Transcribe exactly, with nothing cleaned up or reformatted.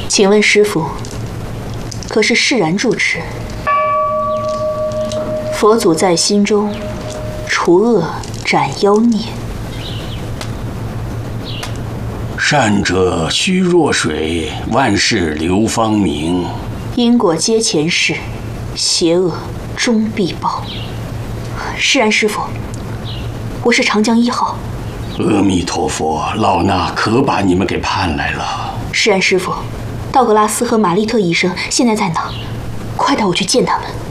请问师父，可是释然住持？佛祖在心中除恶斩妖孽。 善者虚若水，万事流芳名。 因果皆前世，邪恶终必报。释然师父，我是长江一号。 阿弥陀佛，老衲可把你们给盼来了。 释然师父，道格拉斯和玛丽特医生现在在哪？快带我去见他们。